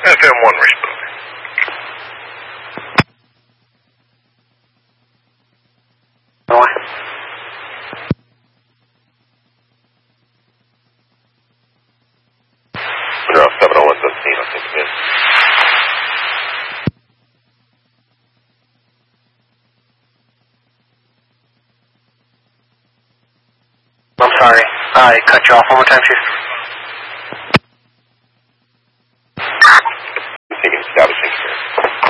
FM1 responding. Monroe 70115, I think it is. I'm sorry. I cut you off one more time, Chief.